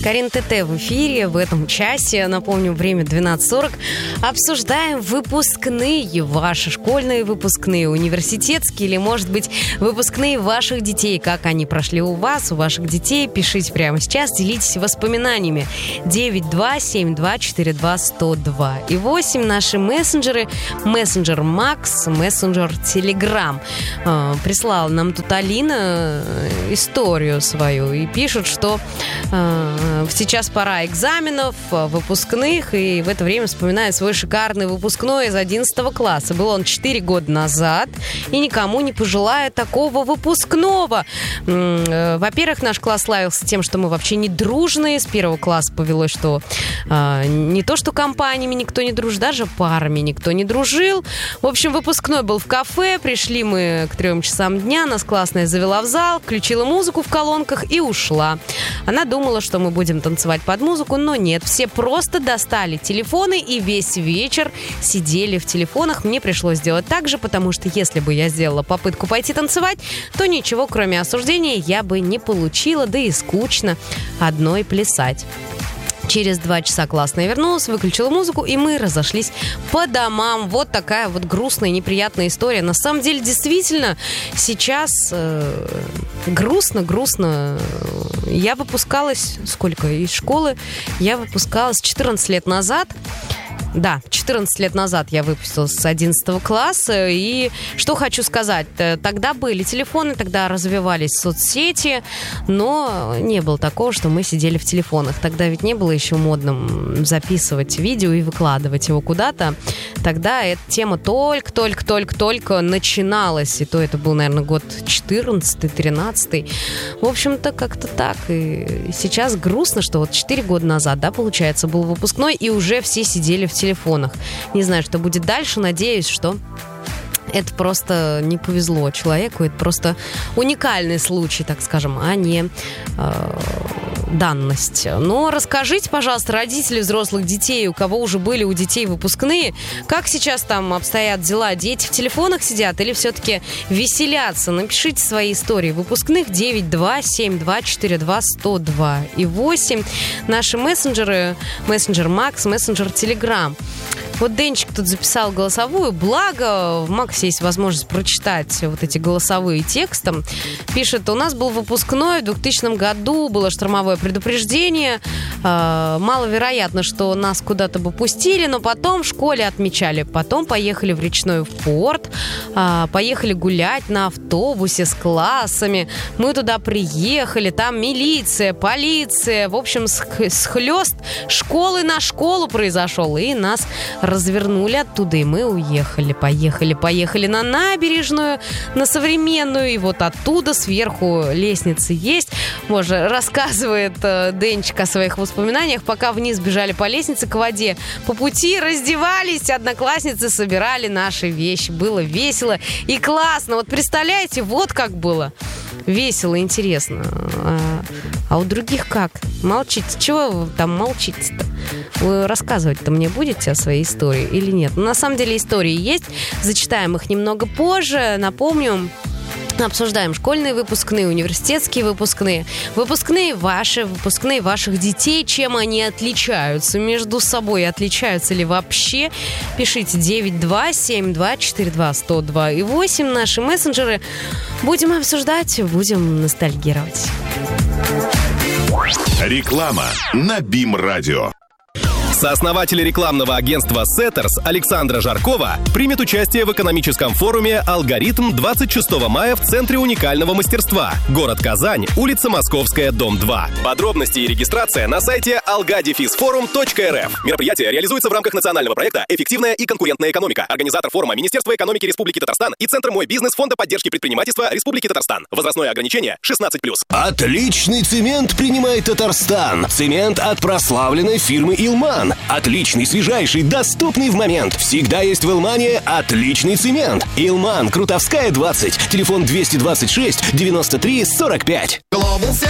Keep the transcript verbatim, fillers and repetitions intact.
Карин ТТ в эфире в этом часе. Напомню, время двенадцать сорок. Обсуждаем выпускные, ваши школьные выпускные, университетские или, может быть, выпускные ваших детей. Как они прошли у вас, у ваших детей. Пишите прямо сейчас, делитесь воспоминаниями. девять два семь два четыре два сто два и восемь. Наши мессенджеры. Мессенджер Макс, мессенджер Телеграм. Прислала нам тут Алина историю свою и пишут, что э, сейчас пора экзаменов, выпускных, и в это время вспоминает свой шикарный выпускной из одиннадцатого класса. Был он четыре года назад, и никому не пожелаю такого выпускного. Э, во-первых, наш класс славился тем, что мы вообще не дружные. С первого класса повелось, что э, не то, что компаниями никто не дружит, даже парами никто не дружил. В общем, выпускной был в кафе, пришли мы к трем часам дня, нас классная завела в зал, включила музыку в колонках и ушла. Она думала, что мы будем танцевать под музыку, но нет. Все просто достали телефоны и весь вечер сидели в телефонах. Мне пришлось сделать так же, потому что если бы я сделала попытку пойти танцевать, то ничего, кроме осуждения, я бы не получила, да и скучно одной плясать. Через два часа классная вернулась, выключила музыку, и мы разошлись по домам. Вот такая вот грустная, неприятная история. На самом деле, действительно, сейчас э, грустно, грустно. Я выпускалась, сколько, из школы? Я выпускалась четырнадцать лет назад. Да, четырнадцать лет назад я выпустилась с одиннадцатого класса, и что хочу сказать, тогда были телефоны, тогда развивались соцсети, но не было такого, что мы сидели в телефонах. Тогда ведь не было еще модным записывать видео и выкладывать его куда-то. Тогда эта тема только-только-только-только начиналась, и то это был, наверное, год четырнадцатый-тринадцатый. В общем-то, как-то так. И сейчас грустно, что вот четыре года назад, да, получается, был выпускной, и уже все сидели в телефонах. Не знаю, что будет дальше. Надеюсь, что это просто не повезло человеку. Это просто уникальный случай, так скажем, а не э, данность. Но расскажите, пожалуйста, родители взрослых детей, у кого уже были у детей выпускные, как сейчас там обстоят дела? Дети в телефонах сидят или все-таки веселятся? Напишите свои истории выпускных. Девять два семь два четыре два сто два и восемь. Наши мессенджеры, мессенджер Макс, мессенджер Телеграм. Вот Денчик тут записал голосовую. Благо, в Максе есть возможность прочитать вот эти голосовые текстом. Пишет, у нас был выпускной в двухтысячном году, было штормовое предупреждение. Э, маловероятно, что нас куда-то бы пустили, но потом в школе отмечали. Потом поехали в речной порт, э, поехали гулять на автобусе с классами. Мы туда приехали, там милиция, полиция. В общем, схлёст школы на школу произошел, и нас развернули оттуда, и мы уехали. Поехали, поехали на набережную, на современную, и вот оттуда сверху лестница есть. Боже, рассказывает э, Денчик о своих воспоминаниях, пока вниз бежали по лестнице к воде. По пути раздевались, одноклассницы собирали наши вещи. Было весело и классно. Вот представляете, вот как было. Весело, интересно. А, а у других как? Молчите. Чего вы там молчите-то? Вы рассказывать-то мне будете о своей истории или нет? Ну, на самом деле истории есть. Зачитаем их немного позже. Напомню, обсуждаем школьные выпускные, университетские выпускные, выпускные ваши, выпускные ваших детей, чем они отличаются между собой, отличаются ли вообще. Пишите девять два семь два четыре два сто два и восемь, наши мессенджеры. Будем обсуждать, будем ностальгировать. Реклама на БИМ-радио. Сооснователь рекламного агентства «Сеттерс» Александра Жаркова примет участие в экономическом форуме «Алгоритм» двадцать шестого мая в Центре уникального мастерства. Город Казань, улица Московская, дом два. Подробности и регистрация на сайте алга дефис форум точка эр эф. Мероприятие реализуется в рамках национального проекта «Эффективная и конкурентная экономика». Организатор форума — Министерство экономики Республики Татарстан и Центр «Мой бизнес» Фонда поддержки предпринимательства Республики Татарстан. Возрастное ограничение шестнадцать плюс. Отличный цемент принимает Татарстан. Цемент от прославленной фирмы «Илман». Отличный, свежайший, доступный в момент. Всегда есть в Илмане отличный цемент. Илман, Крутовская, двадцать. Телефон двести двадцать шесть девяносто три сорок пять. Глобал